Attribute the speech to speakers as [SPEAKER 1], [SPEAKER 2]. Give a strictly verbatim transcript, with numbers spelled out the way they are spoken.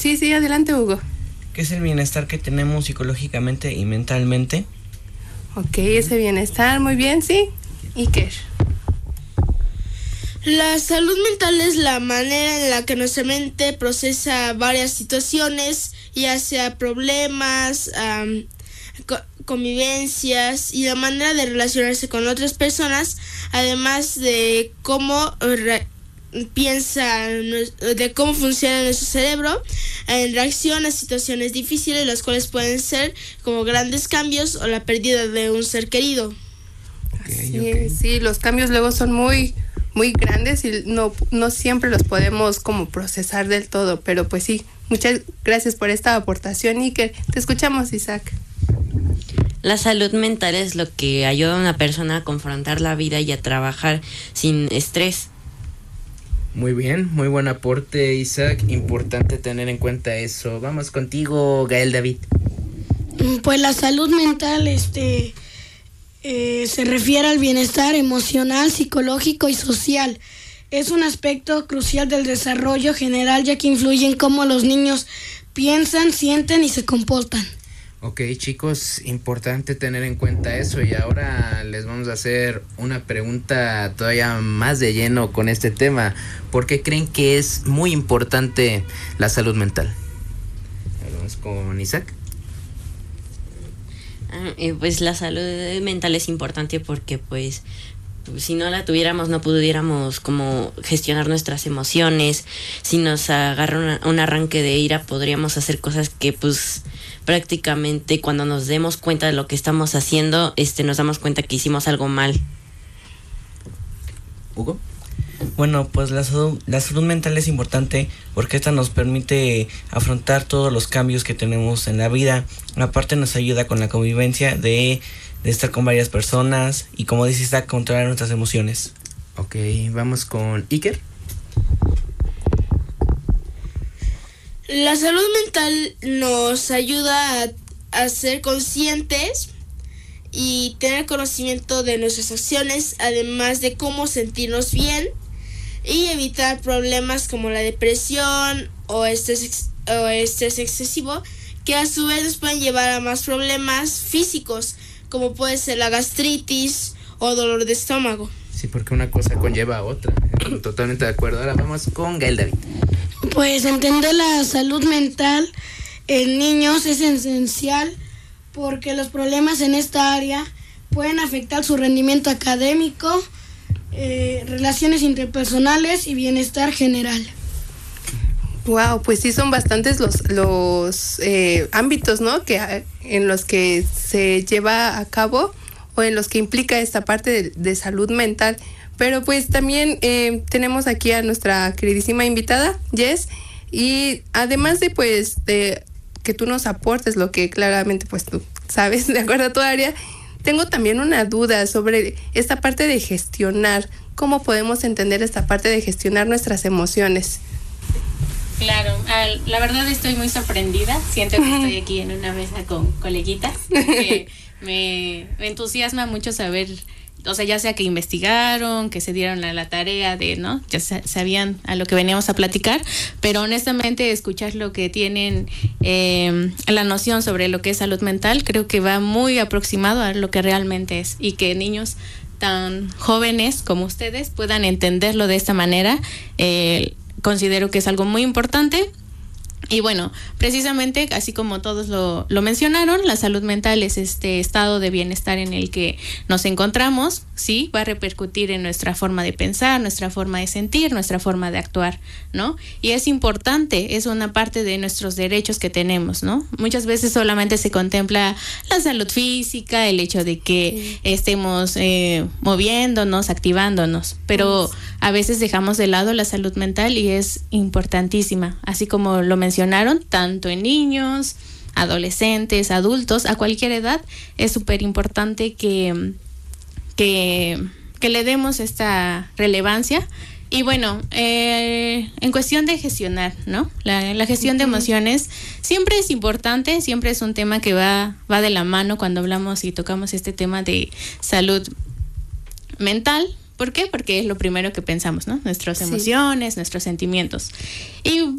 [SPEAKER 1] Sí, sí, adelante, Hugo.
[SPEAKER 2] ¿Qué es el bienestar que tenemos psicológicamente y mentalmente?
[SPEAKER 1] Ok, ese bienestar, muy bien, sí. Iker.
[SPEAKER 3] La salud mental es la manera en la que nuestra mente procesa varias situaciones, ya sea problemas, um, co- convivencias y la manera de relacionarse con otras personas, además de cómo re- piensa, de cómo funciona nuestro cerebro en reacción a situaciones difíciles, las cuales pueden ser como grandes cambios o la pérdida de un ser querido.
[SPEAKER 1] Okay, sí, okay. Sí, los cambios luego son muy muy grandes y no, no siempre los podemos como procesar del todo, pero pues sí, muchas gracias por esta aportación, Iker. Te escuchamos, Isaac.
[SPEAKER 4] La salud mental es lo que ayuda a una persona a confrontar la vida y a trabajar sin estrés.
[SPEAKER 5] Muy bien, muy buen aporte, Isaac. Importante tener en cuenta eso. Vamos contigo, Gael David.
[SPEAKER 6] Pues la salud mental, este... Eh, se refiere al bienestar emocional, psicológico y social. Es un aspecto crucial del desarrollo general, ya que influye en cómo los niños piensan, sienten y se comportan.
[SPEAKER 5] Ok, chicos, importante tener en cuenta eso, y ahora les vamos a hacer una pregunta todavía más de lleno con este tema. ¿Por qué creen que es muy importante la salud mental? Vamos con Isaac.
[SPEAKER 4] Eh, pues la salud mental es importante porque pues si no la tuviéramos no pudiéramos como gestionar nuestras emociones. Si nos agarra una, un arranque de ira, podríamos hacer cosas que pues prácticamente cuando nos demos cuenta de lo que estamos haciendo, este nos damos cuenta que hicimos algo mal.
[SPEAKER 5] Hugo.
[SPEAKER 2] Bueno, pues la salud, la salud mental es importante porque esta nos permite afrontar todos los cambios que tenemos en la vida. Aparte nos ayuda con la convivencia de, de estar con varias personas y, como dice Isaac, controlar nuestras emociones.
[SPEAKER 5] Ok, vamos con Iker.
[SPEAKER 3] La salud mental nos ayuda a, a ser conscientes y tener conocimiento de nuestras acciones, además de cómo sentirnos bien y evitar problemas como la depresión o estrés, o estrés excesivo, que a su vez nos pueden llevar a más problemas físicos, como puede ser la gastritis o dolor de estómago.
[SPEAKER 5] Sí, porque una cosa conlleva a otra. Totalmente de acuerdo. Ahora vamos con Gael David.
[SPEAKER 6] Pues entender la salud mental en niños es esencial porque los problemas en esta área pueden afectar su rendimiento académico, eh, relaciones interpersonales y bienestar general.
[SPEAKER 1] Wow, pues sí son bastantes los los eh, ámbitos, ¿no? Que en los que se lleva a cabo o en los que implica esta parte de, de salud mental. Pero pues también eh, tenemos aquí a nuestra queridísima invitada, Jess, y además de pues de que tú nos aportes lo que claramente pues tú sabes de acuerdo a tu área, tengo también una duda sobre esta parte de gestionar. ¿Cómo podemos entender esta parte de gestionar nuestras emociones?
[SPEAKER 7] Claro, la verdad estoy muy sorprendida. Siento que estoy aquí en una mesa con coleguitas. Que me, me entusiasma mucho saber, o sea, ya sea que investigaron, que se dieron a la tarea de, ¿no? Ya sabían a lo que veníamos a platicar, pero honestamente escuchar lo que tienen, eh, la noción sobre lo que es salud mental, creo que va muy aproximado a lo que realmente es, y que niños tan jóvenes como ustedes puedan entenderlo de esta manera, eh, considero que es algo muy importante. Y bueno, precisamente, así como todos lo, lo mencionaron, la salud mental es este estado de bienestar en el que nos encontramos, ¿sí? Va a repercutir en nuestra forma de pensar, nuestra forma de sentir, nuestra forma de actuar, ¿no? Y es importante, es una parte de nuestros derechos que tenemos, ¿no? Muchas veces solamente se contempla la salud física, el hecho de que sí. estemos eh, moviéndonos, activándonos, pero sí. a veces dejamos de lado la salud mental y es importantísima, así como lo mencionaron, tanto en niños, adolescentes, adultos, a cualquier edad, es súper importante que, que, que le demos esta relevancia. Y bueno, eh, en cuestión de gestionar, ¿no? La, la gestión de emociones siempre es importante, siempre es un tema que va, va de la mano cuando hablamos y tocamos este tema de salud mental. ¿Por qué? Porque es lo primero que pensamos, ¿no? Nuestras emociones, sí. nuestros sentimientos. Y